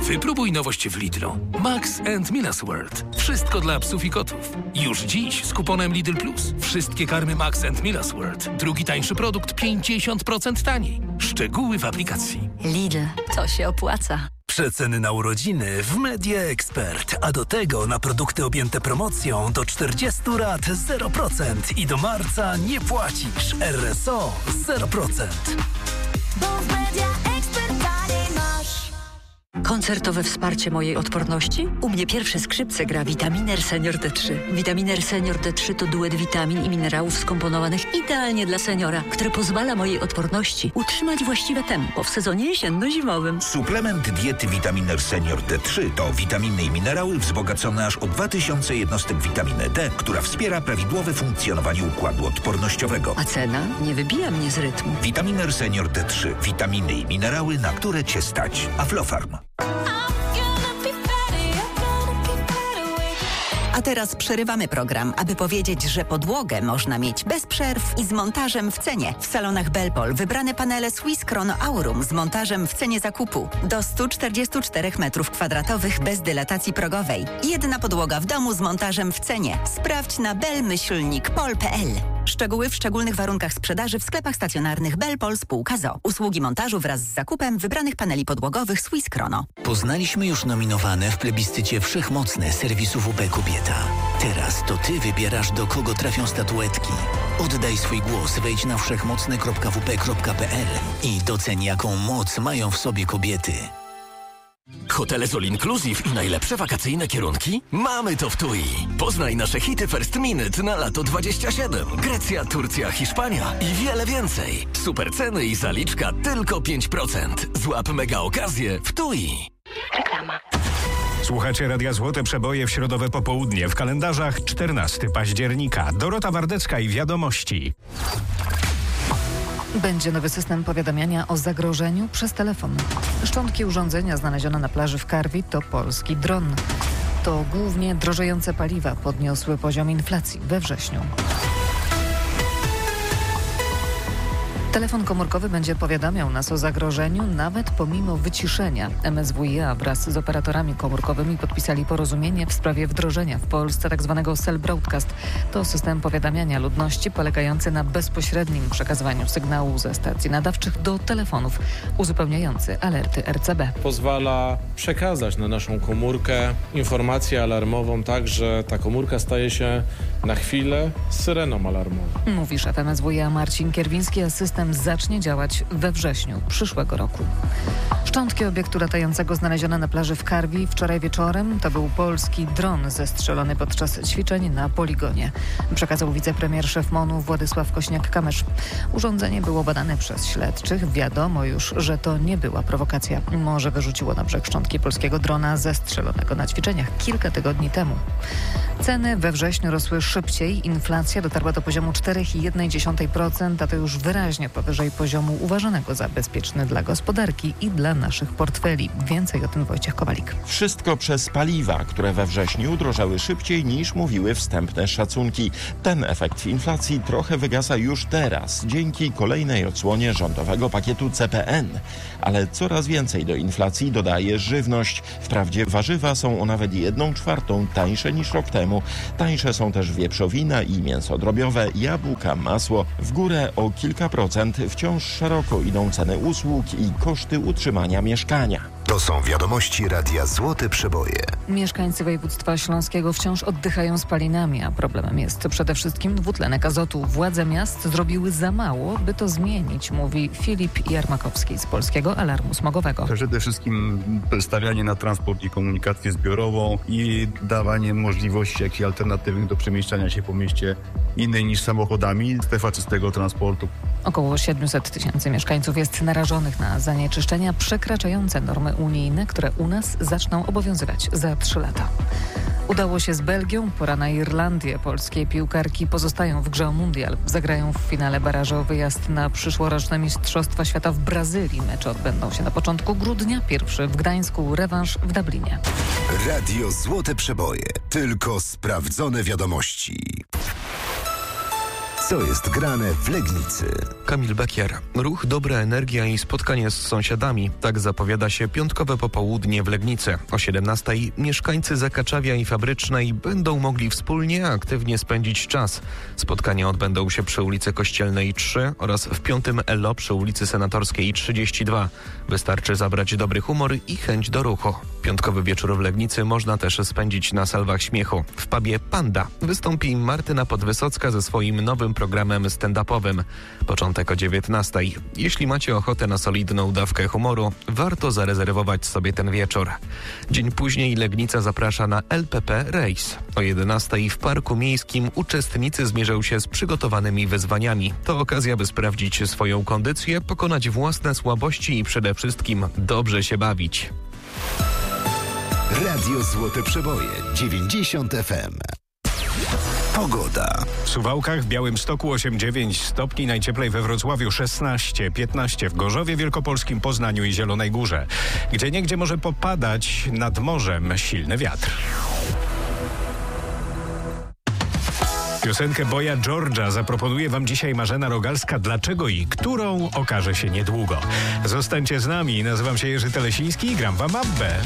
Wypróbuj nowość w Lidlu. Max and Milas World. Wszystko dla psów i kotów. Już dziś z kuponem Lidl Plus. Wszystkie karmy Max and Milas World. Drugi tańszy produkt 50% taniej. Szczegóły w aplikacji. Lidl, to się opłaca. Przeceny na urodziny w Media Expert, a do tego na produkty objęte promocją do 40 rat 0% i do marca nie płacisz. RSO 0%. Bo w Media Expert taniej masz. Koncertowe wsparcie mojej odporności? U mnie pierwsze skrzypce gra Vitaminer Senior D3. Vitaminer Senior D3 to duet witamin i minerałów skomponowanych idealnie dla seniora, które pozwala mojej odporności utrzymać właściwe tempo w sezonie jesienno-zimowym. Suplement diety Vitaminer Senior D3 to witaminy i minerały wzbogacone aż o 2000 jednostek witaminy D, która wspiera prawidłowe funkcjonowanie układu odpornościowego. A cena nie wybija mnie z rytmu. Vitaminer Senior D3. Witaminy i minerały, na które Cię stać. Aflofarm. A teraz przerywamy program, aby powiedzieć, że podłogę można mieć bez przerw i z montażem w cenie. W salonach Belpol wybrane panele Swiss Chrono Aurum z montażem w cenie zakupu. Do 144 m2 bez dylatacji progowej. Jedna podłoga w domu z montażem w cenie. Sprawdź na bel-pol.pl. Szczegóły w szczególnych warunkach sprzedaży w sklepach stacjonarnych Belpol spółka ZO. Usługi montażu wraz z zakupem wybranych paneli podłogowych Swiss Chrono. Poznaliśmy już nominowane w plebiscycie Wszechmocne serwisu WP Kobieta. Teraz to Ty wybierasz, do kogo trafią statuetki. Oddaj swój głos, wejdź na wszechmocne.wp.pl i doceń, jaką moc mają w sobie kobiety. Hotele z All Inclusive i najlepsze wakacyjne kierunki? Mamy to w TUI. Poznaj nasze hity First Minute na lato 27. Grecja, Turcja, Hiszpania i wiele więcej. Super ceny i zaliczka tylko 5%. Złap mega okazję w TUI. Reklama. Słuchacie Radia Złote Przeboje w środowe popołudnie. W kalendarzach 14 października. Dorota Wardecka i wiadomości. Będzie nowy system powiadamiania o zagrożeniu przez telefon. Szczątki urządzenia znalezione na plaży w Karwi to polski dron. To głównie drożejące paliwa podniosły poziom inflacji we wrześniu. Telefon komórkowy będzie powiadamiał nas o zagrożeniu nawet pomimo wyciszenia. MSWiA wraz z operatorami komórkowymi podpisali porozumienie w sprawie wdrożenia w Polsce tzw. Cell Broadcast. To system powiadamiania ludności polegający na bezpośrednim przekazywaniu sygnału ze stacji nadawczych do telefonów, uzupełniający alerty RCB. Pozwala przekazać na naszą komórkę informację alarmową tak, że ta komórka staje się na chwilę syreną alarmową. Mówi szef MSWiA Marcin Kierwiński, a system zacznie działać we wrześniu przyszłego roku. Szczątki obiektu latającego znalezione na plaży w Karwi wczoraj wieczorem to był polski dron zestrzelony podczas ćwiczeń na poligonie. Przekazał wicepremier szef MON-u Władysław Kośniak-Kamysz. Urządzenie było badane przez śledczych. Wiadomo już, że to nie była prowokacja. Morze wyrzuciło na brzeg szczątki polskiego drona zestrzelonego na ćwiczeniach kilka tygodni temu. Ceny we wrześniu rosły szybciej. Inflacja dotarła do poziomu 4,1%, a to już wyraźnie powyżej poziomu uważanego za bezpieczny dla gospodarki i dla naszych portfeli. Więcej o tym Wojciech Kowalik. Wszystko przez paliwa, które we wrześniu drożały szybciej niż mówiły wstępne szacunki. Ten efekt inflacji trochę wygasa już teraz, dzięki kolejnej odsłonie rządowego pakietu CPN. Ale coraz więcej do inflacji dodaje żywność. Wprawdzie warzywa są o nawet 1/4 tańsze niż rok temu. Tańsze są też wieprzowina i mięso drobiowe, jabłka, masło. W górę o kilka procent wciąż szeroko idą ceny usług i koszty utrzymania mieszkania. To są wiadomości Radia Złote Przeboje. Mieszkańcy województwa śląskiego wciąż oddychają spalinami, a problemem jest przede wszystkim dwutlenek azotu. Władze miast zrobiły za mało, by to zmienić, mówi Filip Jarmakowski z Polskiego Alarmu Smogowego. Przede wszystkim stawianie na transport i komunikację zbiorową i dawanie możliwości jakichś alternatywnych do przemieszczania się po mieście innej niż samochodami, strefa czystego transportu. Około 700 000 mieszkańców jest narażonych na zanieczyszczenia przekraczające normy unijne, które u nas zaczną obowiązywać za 3 lata. Udało się z Belgią, pora na Irlandię. Polskie piłkarki pozostają w grze o mundial. Zagrają w finale barażu o wyjazd na przyszłoroczne Mistrzostwa Świata w Brazylii. Mecze odbędą się na początku grudnia, pierwszy w Gdańsku, rewanż w Dublinie. Radio Złote Przeboje. Tylko sprawdzone wiadomości. Co jest grane w Legnicy? Kamil Bekier. Ruch, dobra energia i spotkanie z sąsiadami. Tak zapowiada się piątkowe popołudnie w Legnicy. O 17:00 mieszkańcy Zakaczawia i Fabrycznej będą mogli wspólnie aktywnie spędzić czas. Spotkania odbędą się przy ulicy Kościelnej 3 oraz w 5 ELO przy ulicy Senatorskiej 32. Wystarczy zabrać dobry humor i chęć do ruchu. Piątkowy wieczór w Legnicy można też spędzić na salwach śmiechu. W pubie Panda wystąpi Martyna Podwysocka ze swoim nowym programem stand-upowym. Początek o 19:00. Jeśli macie ochotę na solidną dawkę humoru, warto zarezerwować sobie ten wieczór. Dzień później Legnica zaprasza na LPP Race. O 11:00 w Parku Miejskim uczestnicy zmierzą się z przygotowanymi wyzwaniami. To okazja, by sprawdzić swoją kondycję, pokonać własne słabości i przede wszystkim dobrze się bawić. Radio Złote Przeboje 90 FM. Pogoda. W Suwałkach, w Białymstoku 8-9 stopni, najcieplej we Wrocławiu 16-15, w Gorzowie Wielkopolskim, Poznaniu i Zielonej Górze. Gdzieniegdzie może popadać nad morzem silny wiatr. Piosenkę Boya George'a zaproponuje wam dzisiaj Marzena Rogalska. Dlaczego i którą okaże się niedługo. Zostańcie z nami. Nazywam się Jerzy Telesiński i gram wam Abbę.